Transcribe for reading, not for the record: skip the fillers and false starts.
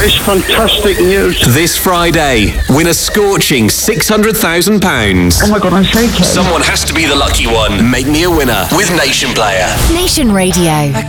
is fantastic news. This Friday, win a scorching £600,000. Oh my God, I'm shaking. Someone has to be the lucky one. Make me a winner with Nation Player. Nation Radio.